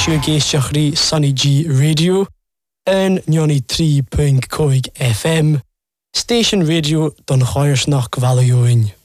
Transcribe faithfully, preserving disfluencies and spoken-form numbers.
siú géisteach rí Sunny G Radio an Nioni trí punt cinque F M, Station Radio don Chairsnach Gvalaiúin.